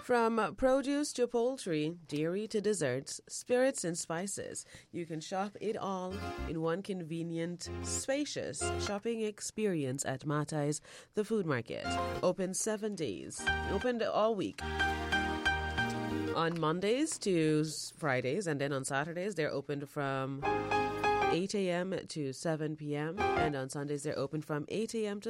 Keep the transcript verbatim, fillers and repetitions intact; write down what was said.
From produce to poultry, dairy to desserts, spirits and spices, you can shop it all in one convenient, spacious shopping experience at Matai's The Food Market. Open seven days. Open all week. On Mondays to Fridays, and then on Saturdays, they're open from eight a.m. to seven p.m. And on Sundays, they're open from eight a.m. to